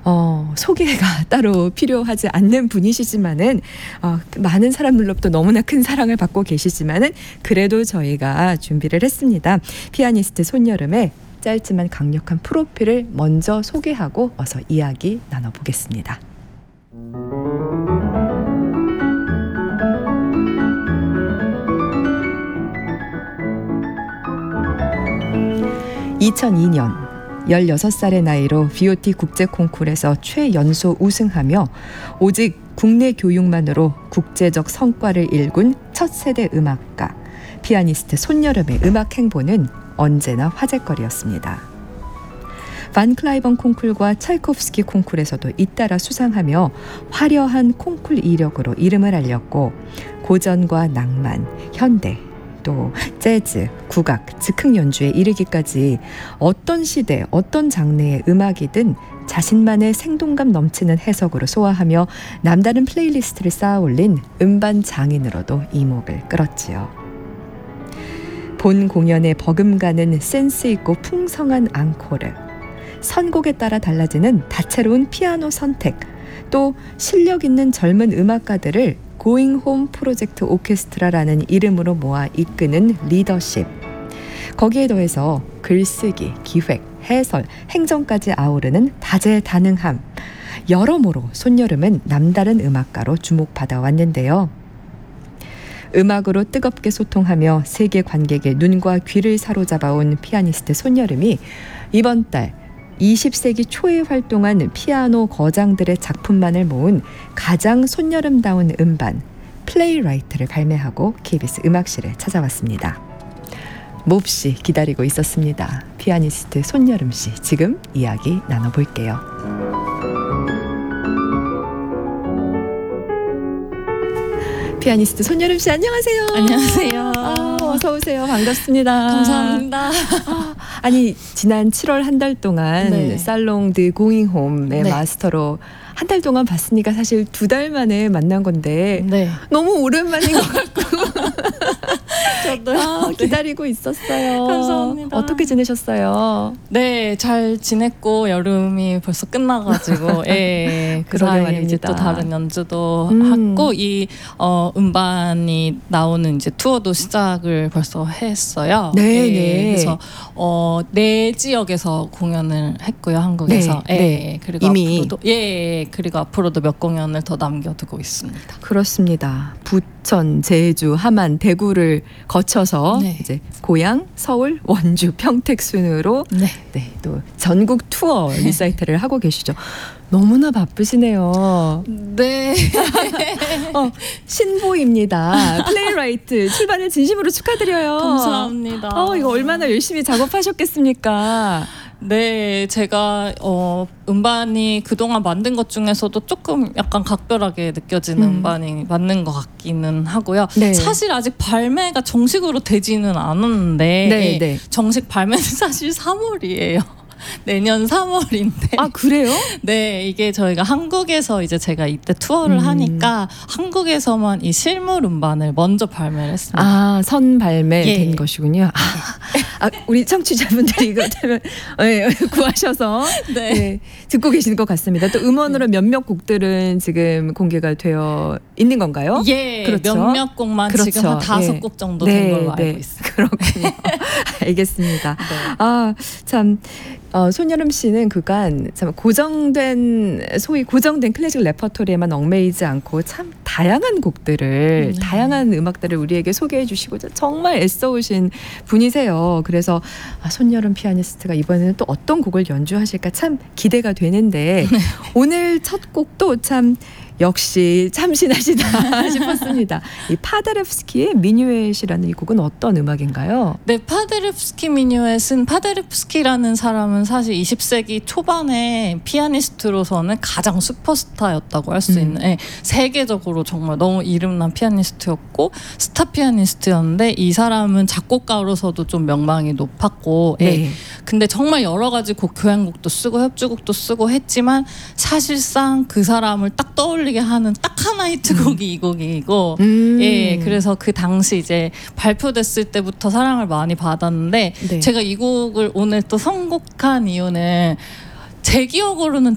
소개가 따로 필요하지 않는 분이시지만은 많은 사람들로부터 너무나 큰 사랑을 받고 계시지만은 그래도 저희가 준비를 했습니다. 피아니스트 손여름의 짧지만 강력한 프로필을 먼저 소개하고 어서 이야기 나눠보겠습니다. 2002년 16살의 나이로 BOT 국제 콩쿨에서 최연소 우승하며 오직 국내 교육만으로 국제적 성과를 일군 첫 세대 음악가 피아니스트 손여름의 음악 행보는 언제나 화제거리였습니다. 반 클라이번 콩쿨과 찰코프스키 콩쿨에서도 잇따라 수상하며 화려한 콩쿨 이력으로 이름을 알렸고 고전과 낭만, 현대, 또 재즈, 국악, 즉흥 연주에 이르기까지 어떤 시대, 어떤 장르의 음악이든 자신만의 생동감 넘치는 해석으로 소화하며 남다른 플레이리스트를 쌓아 올린 음반 장인으로도 이목을 끌었지요. 본 공연에 버금가는 센스 있고 풍성한 앙코르, 선곡에 따라 달라지는 다채로운 피아노 선택, 또 실력 있는 젊은 음악가들을 고잉 홈 프로젝트 오케스트라라는 이름으로 모아 이끄는 리더십. 거기에 더해서 글쓰기, 기획, 해설, 행정까지 아우르는 다재다능함. 여러모로 손여름은 남다른 음악가로 주목받아 왔는데요. 음악으로 뜨겁게 소통하며 세계 관객의 눈과 귀를 사로잡아온 피아니스트 손여름이 이번 달 20세기 초에 활동한 피아노 거장들의 작품만을 모은 가장 손여름다운 음반 플레이라이트를 발매하고 KBS 음악실에 찾아왔습니다. 몹시 기다리고 있었습니다. 피아니스트 손여름 씨, 지금 이야기 나눠볼게요. 피아니스트 손여름 씨, 안녕하세요. 안녕하세요. 어서 오세요. 반갑습니다. 감사합니다. 아니, 지난 7월 한 달 동안 네. 살롱 드 고잉 홈의 네. 마스터로 한 달 동안 봤으니까 사실 2달 만에 만난 건데 네. 너무 오랜만인 것 같고 저도요. 기다리고 있었어요. 감사합니다. 어떻게 지내셨어요? 네, 잘 지냈고 여름이 벌써 끝나가지고 예, 그 그러게 사이에 말입니다. 이제 또 다른 연주도 하고 이 음반이 나오는 이제 투어도 시작을 벌써 했어요. 네, 예, 네. 그래서 네 지역에서 공연을 했고요, 한국에서. 네, 예, 네. 그리고 이미. 앞으로도 그리고 앞으로도 몇 공연을 더 남겨두고 있습니다. 그렇습니다. 부천, 제주, 함안, 대구를 거쳐서 네. 이제 고향, 서울, 원주, 평택 순으로 네. 또 전국 투어 리사이트를 하고 계시죠. 너무나 바쁘시네요. 네. 신보입니다. 플레이라이트 출간을 진심으로 축하드려요. 감사합니다. 이거 얼마나 열심히 작업하셨겠습니까? 네, 제가 음반이 그동안 만든 것 중에서도 조금 약간 각별하게 느껴지는 음반이 맞는 것 같기는 하고요. 네. 사실 아직 발매가 정식으로 되지는 않았는데 네. 정식 발매는 사실 3월이에요. 내년 3월인데. 아, 그래요? 네, 이게 저희가 한국에서 이제 제가 이때 투어를 하니까 한국에서만 이 실물 음반을 먼저 발매를 했습니다. 아, 선 발매된 예. 것이군요. 우리 청취자분들이 그렇다면 구하셔서 네. 듣고 계시는 것 같습니다. 또 음원으로 몇몇 곡들은 지금 공개가 되어 있는 건가요? 예, 그렇죠. 몇몇 곡만 그렇죠. 지금 한 5곡 정도 된 걸로 알고 있습니다. 그렇군요. 알겠습니다. 네. 참 손여름 씨는 그간 참 소위 고정된 클래식 레퍼토리에만 얽매이지 않고 참 다양한 곡들을 다양한 음악들을 우리에게 소개해 주시고 정말 애써오신 분이세요. 그래서 손여름 피아니스트가 이번에는 또 어떤 곡을 연주하실까 참 기대가 되는데 오늘 첫 곡도 참 역시 참신하시다 싶었습니다. 이 파데르프스키의 미뉴엣이라는 이 곡은 어떤 음악인가요? 네, 파데르프스키 미뉴엣은 파데르프스키라는 사람은 사실 20세기 초반에 피아니스트로서는 가장 슈퍼스타였다고 할 수 있는 세계적으로 정말 너무 이름난 피아니스트였고 스타 피아니스트였는데 이 사람은 작곡가로서도 좀 명망이 높았고 근데 정말 여러 가지 교향곡도 쓰고 협주곡도 쓰고 했지만 사실상 그 사람을 딱 떠올리게 하는 딱 하나 히트곡이 이 곡이고 그래서 그 당시 이제 발표됐을 때부터 사랑을 많이 받았는데 제가 이 곡을 오늘 또 선곡한 이유는 제 기억으로는